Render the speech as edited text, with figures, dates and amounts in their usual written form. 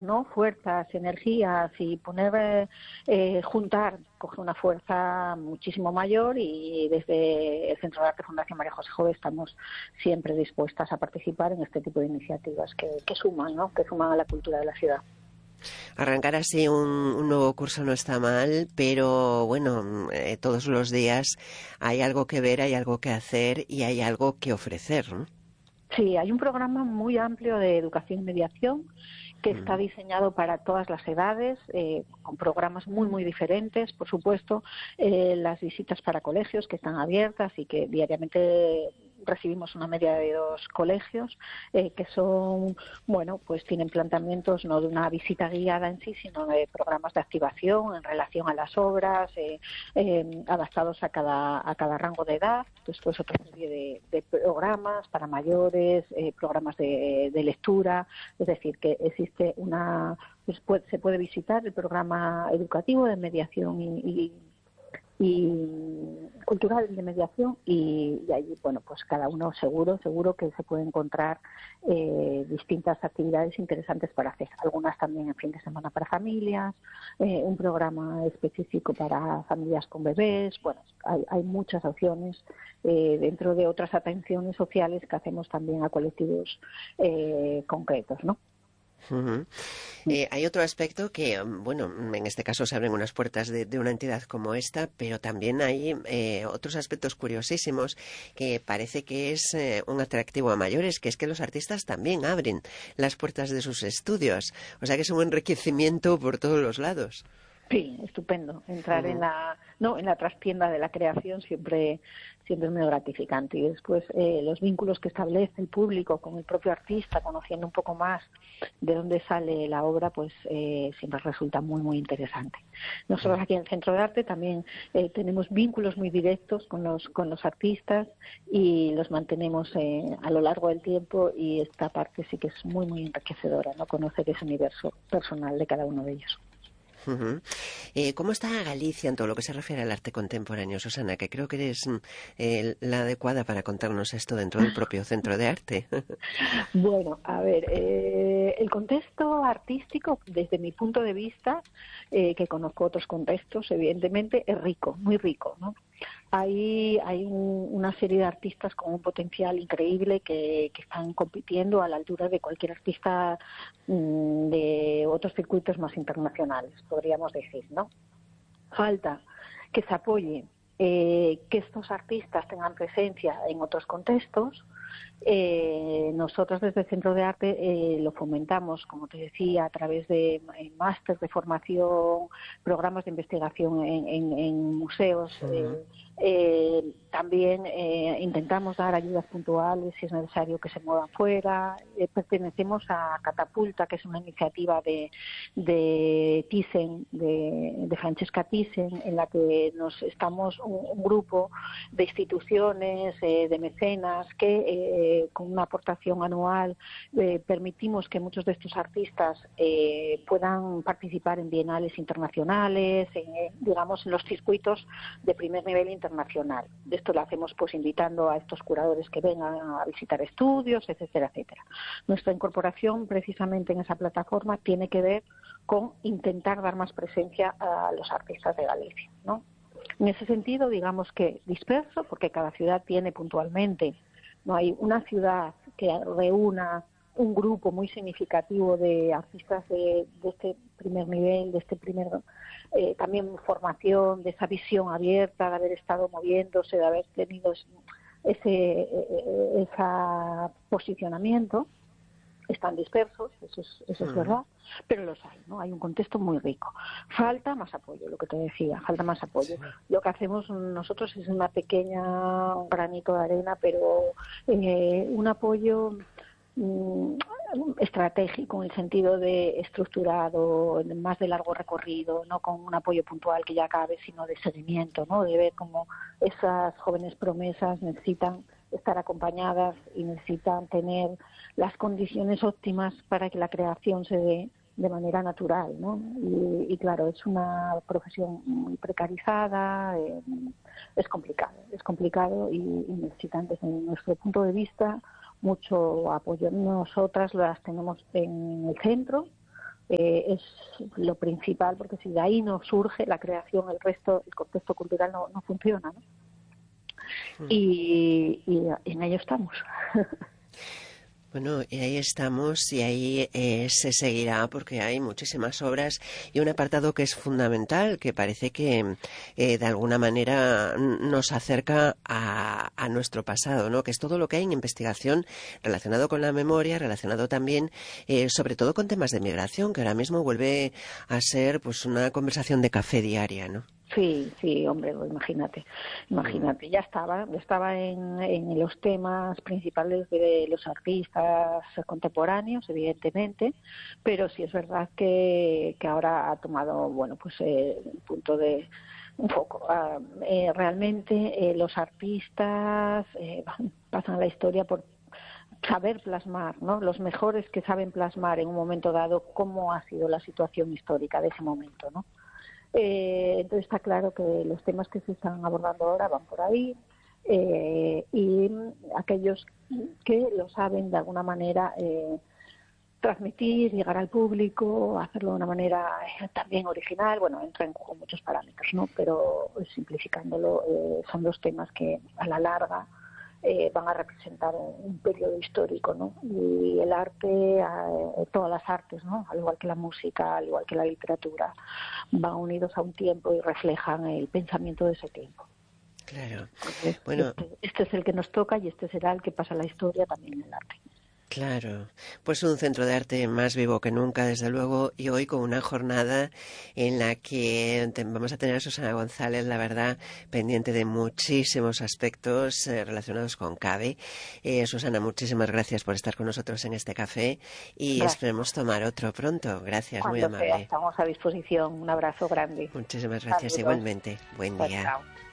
¿no? Fuerzas, energías y juntar, coge una fuerza muchísimo mayor, y desde el Centro de Arte Fundación María José Jove estamos siempre dispuestas a participar en este tipo de iniciativas que suman, ¿no? Que suman a la cultura de la ciudad. Arrancar así un nuevo curso no está mal, pero bueno, todos los días hay algo que ver, hay algo que hacer y hay algo que ofrecer, ¿no? Sí, hay un programa muy amplio de educación y mediación que está diseñado para todas las edades, con programas muy diferentes, por supuesto, las visitas para colegios que están abiertas y que diariamente recibimos una media de 2 colegios que son, bueno, pues tienen planteamientos no de una visita guiada en sí, sino de programas de activación en relación a las obras, adaptados a cada rango de edad. Después otra serie de programas para mayores, programas de lectura, es decir, que existe se puede visitar el programa educativo de mediación y cultural de mediación, y allí, bueno, pues cada uno seguro que se puede encontrar distintas actividades interesantes para hacer, algunas también en fin de semana para familias, un programa específico para familias con bebés. Bueno, hay muchas opciones dentro de otras atenciones sociales que hacemos también a colectivos concretos, ¿no? Uh-huh. Hay otro aspecto que, bueno, en este caso se abren unas puertas de una entidad como esta, pero también hay otros aspectos curiosísimos que parece que es un atractivo a mayores, que es que los artistas también abren las puertas de sus estudios. O sea que es un enriquecimiento por todos los lados. Sí, estupendo. Entrar en la trastienda de la creación siempre es muy gratificante. Y después los vínculos que establece el público con el propio artista, conociendo un poco más de dónde sale la obra, pues siempre resulta muy interesante. Nosotros aquí en el Centro de Arte también tenemos vínculos muy directos con los artistas y los mantenemos a lo largo del tiempo, y esta parte sí que es muy enriquecedora, ¿no? Conocer ese universo personal de cada uno de ellos. Uh-huh. ¿Cómo está Galicia en todo lo que se refiere al arte contemporáneo, Susana? Que creo que eres la adecuada para contarnos esto dentro del propio Centro de Arte. Bueno, a ver, el contexto artístico, desde mi punto de vista, que conozco otros contextos, evidentemente, es rico, muy rico, ¿no? Hay una serie de artistas con un potencial increíble que están compitiendo a la altura de cualquier artista de otros circuitos más internacionales, podríamos decir, ¿no? Falta que se apoye, que estos artistas tengan presencia en otros contextos. Nosotros desde el Centro de Arte lo fomentamos, como te decía, a través de másteres de formación, programas de investigación en museos. También intentamos dar ayudas puntuales si es necesario que se muevan fuera. Pertenecemos a Catapulta, que es una iniciativa de Thyssen, de Francesca Thyssen, en la que estamos un grupo de instituciones, de mecenas, que con una aportación anual permitimos que muchos de estos artistas puedan participar en bienales internacionales, digamos, en los circuitos de primer nivel internacional. Esto lo hacemos pues invitando a estos curadores que vengan a visitar estudios, etcétera. Nuestra incorporación precisamente en esa plataforma tiene que ver con intentar dar más presencia a los artistas de Galicia, ¿no? En ese sentido, digamos que disperso, porque cada ciudad tiene puntualmente, no hay una ciudad que reúna un grupo muy significativo de artistas de este primer nivel, de este primer también formación, de esa visión abierta, de haber estado moviéndose, de haber tenido ese posicionamiento. Están dispersos, eso es verdad, pero los hay, ¿no? Hay un contexto muy rico. Falta más apoyo, lo que te decía, falta más apoyo. Sí. Lo que hacemos nosotros es un granito de arena, pero un apoyo estratégico, en el sentido de estructurado, más de largo recorrido, no con un apoyo puntual que ya acabe, sino de seguimiento, ¿no? De ver cómo esas jóvenes promesas necesitan estar acompañadas y necesitan tener las condiciones óptimas para que la creación se dé de manera natural, ¿no? Y claro, es una profesión muy precarizada, es complicado y necesitan, desde nuestro punto de vista, mucho apoyo. Nosotras las tenemos en el centro, es lo principal, porque si de ahí no surge la creación, el resto, el contexto cultural no funciona, ¿no? Y en ello estamos. Bueno, y ahí estamos y ahí se seguirá porque hay muchísimas obras y un apartado que es fundamental, que parece que de alguna manera nos acerca a nuestro pasado, ¿no? Que es todo lo que hay en investigación relacionado con la memoria, relacionado también sobre todo con temas de migración, que ahora mismo vuelve a ser pues una conversación de café diaria, ¿no? Sí, hombre, imagínate, ya estaba en los temas principales de los artistas contemporáneos, evidentemente, pero sí es verdad que ahora ha tomado, bueno, pues un punto de un poco. Realmente los artistas pasan a la historia por saber plasmar, ¿no? Los mejores que saben plasmar en un momento dado cómo ha sido la situación histórica de ese momento, ¿no? Entonces está claro que los temas que se están abordando ahora van por ahí, y aquellos que lo saben de alguna manera transmitir, llegar al público, hacerlo de una manera también original, bueno, entra en juego muchos parámetros, ¿no? Pero simplificándolo, son los temas que a la larga van a representar un periodo histórico, ¿no? Y el arte, todas las artes, ¿no? Al igual que la música, al igual que la literatura, van unidos a un tiempo y reflejan el pensamiento de ese tiempo. Claro. Entonces, Bueno, este es el que nos toca y este será el que pasa la historia también en el arte. claro, pues un centro de arte más vivo que nunca, desde luego, y hoy con una jornada en la que vamos a tener a Susana González, la verdad, pendiente de muchísimos aspectos relacionados con CABE. Susana, muchísimas gracias por estar con nosotros en este café y Gracias. esperemos tomar otro pronto. Gracias, muy Cuando sea, amable. estamos a disposición. Un abrazo grande. Muchísimas gracias Saludos. igualmente. Buen Chao, día. chao.